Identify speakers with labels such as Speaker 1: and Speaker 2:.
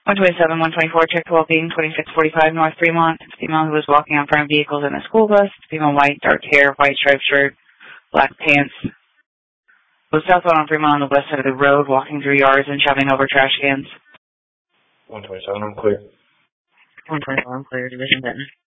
Speaker 1: 127, 124, check 12 being 2645 North Fremont. Female who was walking in front of vehicles in a school bus. Female white, dark hair, white striped shirt, black pants. Was southbound on Fremont on the west side of the road, walking through yards and shoving over trash cans.
Speaker 2: 127, I'm clear.
Speaker 1: 124, I'm clear. Division Benton.